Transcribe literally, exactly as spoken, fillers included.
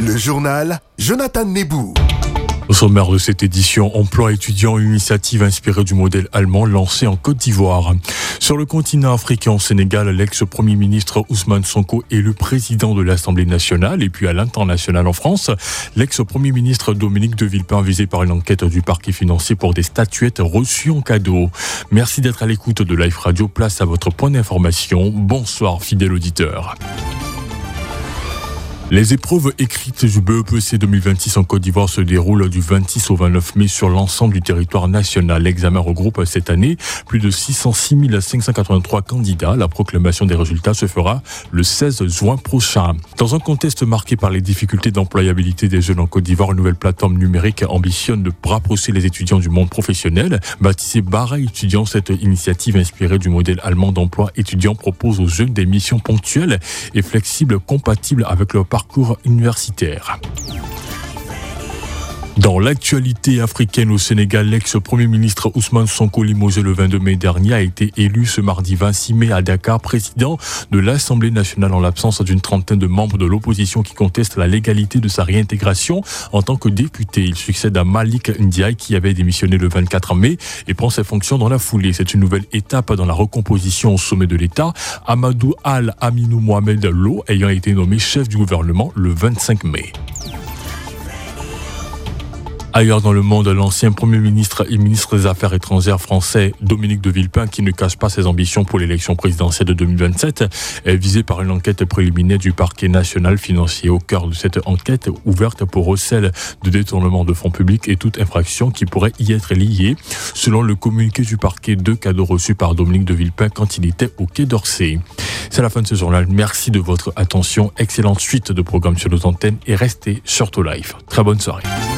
Le journal Jonathan Nebou. Au sommaire de cette édition, emploi étudiant, une initiative inspirée du modèle allemand lancée en Côte d'Ivoire. Sur le continent africain, au Sénégal, l'ex-premier ministre Ousmane Sonko est le président de l'Assemblée nationale. Et puis à l'international en France, l'ex-premier ministre Dominique de Villepin visé par une enquête du parquet financier pour des statuettes reçues en cadeau. Merci d'être à l'écoute de Live Radio. Place à votre point d'information. Bonsoir fidèles auditeurs. Les épreuves écrites du B E P C deux mille vingt-six en Côte d'Ivoire se déroulent du vingt-six au vingt-neuf mai sur l'ensemble du territoire national. L'examen regroupe cette année plus de six cent six mille cinq cent quatre-vingt-trois candidats. La proclamation des résultats se fera le seize juin prochain. Dans un contexte marqué par les difficultés d'employabilité des jeunes en Côte d'Ivoire, une nouvelle plateforme numérique ambitionne de rapprocher les étudiants du monde professionnel. Baptisée Bara étudiant, cette initiative inspirée du modèle allemand d'emploi étudiant propose aux jeunes des missions ponctuelles et flexibles compatibles avec leur parcours universitaire. Dans l'actualité africaine au Sénégal, l'ex-premier ministre Ousmane Sonko, limogé le vingt-deux mai dernier, a été élu ce mardi vingt-six mai à Dakar, président de l'Assemblée nationale en l'absence d'une trentaine de membres de l'opposition qui contestent la légalité de sa réintégration en tant que député. Il succède à Malik Ndiaye qui avait démissionné le vingt-quatre mai et prend ses fonctions dans la foulée. C'est une nouvelle étape dans la recomposition au sommet de l'État. Amadou Al-Aminou Mohamed Lo ayant été nommé chef du gouvernement le vingt-cinq mai. Ailleurs dans le monde, l'ancien Premier ministre et ministre des Affaires étrangères français Dominique de Villepin, qui ne cache pas ses ambitions pour l'élection présidentielle de deux mille vingt-sept, est visé par une enquête préliminaire du parquet national financier. Au cœur de cette enquête ouverte pour recel de détournement de fonds publics et toute infraction qui pourrait y être liée. Selon le communiqué du parquet, deux cadeaux reçus par Dominique de Villepin quand il était au Quai d'Orsay. C'est la fin de ce journal. Merci de votre attention. Excellente suite de programmes sur nos antennes et restez surtout live. Très bonne soirée.